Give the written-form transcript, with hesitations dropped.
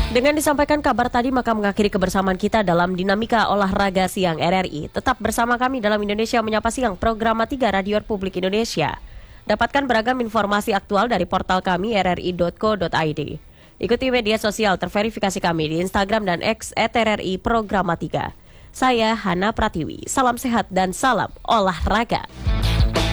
Dengan disampaikan kabar tadi, maka mengakhiri kebersamaan kita dalam Dinamika Olahraga Siang RRI. Tetap bersama kami dalam Indonesia Menyapa Siang, program 3 Radio Republik Indonesia. Dapatkan beragam informasi aktual dari portal kami rri.co.id. Ikuti media sosial terverifikasi kami di Instagram dan X @RRI Programa 3. Saya Hana Pratiwi, salam sehat dan salam olahraga.